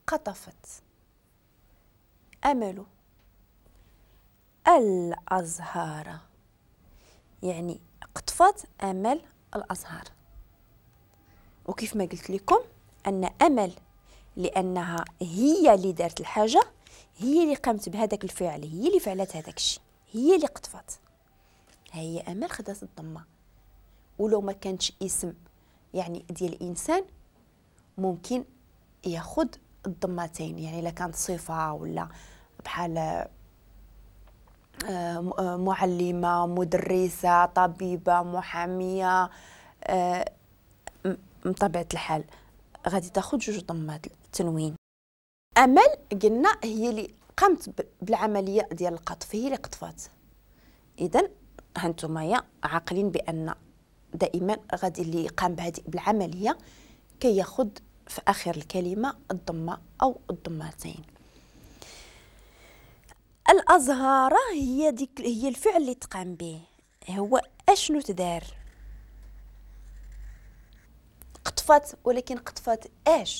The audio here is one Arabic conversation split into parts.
قطفت أمل الأزهار، يعني قطفت أمل الأزهار. وكيف ما قلت لكم أن أمل لأنها هي اللي دارت الحاجة، هي اللي قامت بهذاك الفعل، هي اللي فعلت هذاك الشيء، هي اللي قطفت. هي أمل خدات الضمة. ولو ما كانتش اسم يعني ديال الإنسان ممكن ياخد الضمتين، يعني إلا كانت صفة ولا بحال معلمة، مدرسة، طبيبة، محامية، من طبيعة الحال غادي تاخد جوج ضمات التنوين. أمل قلنا هي اللي قامت بالعملية ديال القطف، هي اللي قطفات. إذن هانتوما عاقلين بأن دائما غادي اللي قام بهذه بالعملية كي ياخد في آخر الكلمة الضمة أو الضمتين. الأزهار هي الفعل اللي تقام به. هو أشنو تدار؟ قطفت، ولكن قطفت اش؟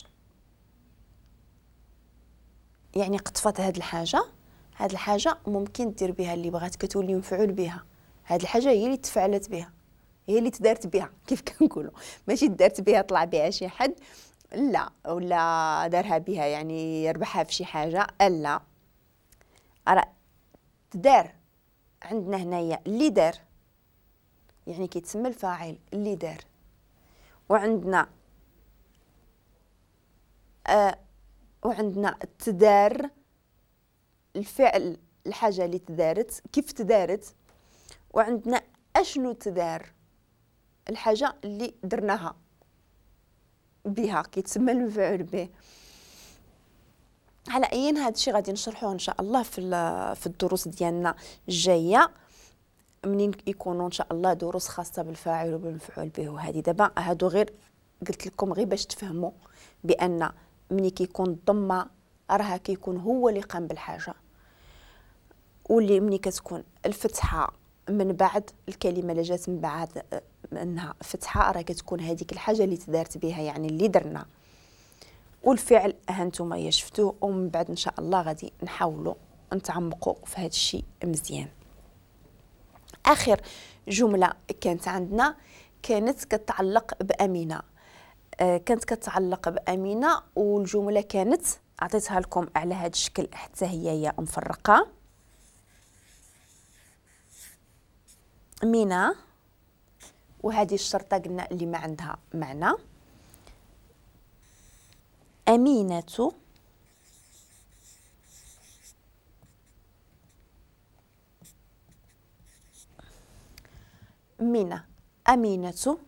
يعني قطفت هاد الحاجة ممكن دير بها اللي بغات كتولي مفعول بها. هاد الحاجة هي اللي تفعلت بها، هي اللي تدارت بها كيف كنقولوا، ماشي دارت بها طلع بها شي حد لا، ولا دارها بها يعني يربحها في شي حاجة لا. راه تدار عندنا هنايا اللي دار، يعني كيتسمى الفاعل اللي دار. وعندنا وعندنا تدار الفعل، الحاجة اللي تدارت كيف تدارت. وعندنا اشنو تدار، الحاجة اللي درناها بها كيتسمى المفعول به. على ايين هذا الشيء غادي نشرحوه ان شاء الله في الدروس ديالنا الجايه، منين يكونوا ان شاء الله دروس خاصه بالفاعل وبالمفعول به. وهذه دابا هادو غير قلت لكم غير باش تفهموا بان ملي كيكون الضمه راها كيكون هو اللي قام بالحاجه، واللي ملي كتكون الفتحه من بعد الكلمه اللي جات من بعد انها فتحه راه كتكون هذيك الحاجه اللي تدارت بها، يعني اللي درنا. والفعل هانتوما شفتوه، ومن بعد ان شاء الله غادي نحاولوا نتعمقوا في هذا الشيء مزيان. اخر جمله كانت عندنا كانت كتعلق بامينه، كانت كتعلق بامينه، والجمله كانت عطيتها لكم على هذا الشكل حتى هي مفرقه. مينا، وهذه الشرطه قلنا اللي ما عندها معنى. أمينة، مينا، أمينة،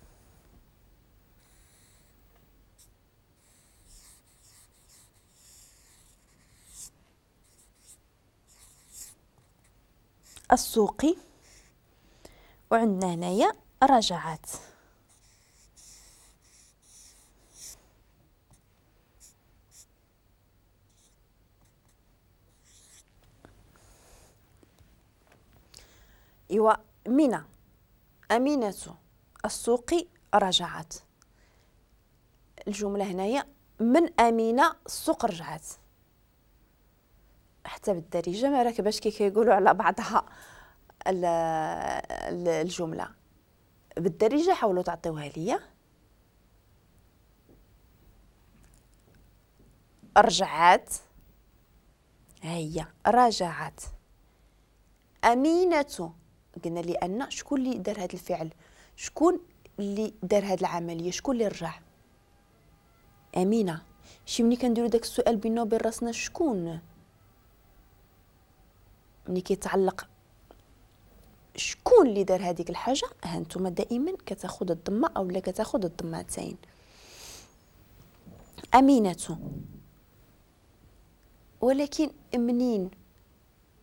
السوق، وعندنا هنايا رجعت. إيوا مينا، أمينة، السوق، رجعت. الجملة هنايا من أمينة السوق رجعت. حتى بالدارجة ما راكباش كي كيقولوا على بعضها الجملة. بالدارجة حاولوا تعطيوها ليا. رجعت، هي رجعت. أمينة، قلنا لأن شكون اللي دار هذا الفعل، شكون اللي دار هذه العملية، شكون اللي رجع؟ أمينة. شي ملي كنديروا داك السؤال بيننا وبين راسنا شكون، ملي كيتعلق شكون اللي دار هذيك الحاجة، هانتوما دائما كتاخذ الضمة أو لا كتاخذ الضمتين. أمينة، ولكن منين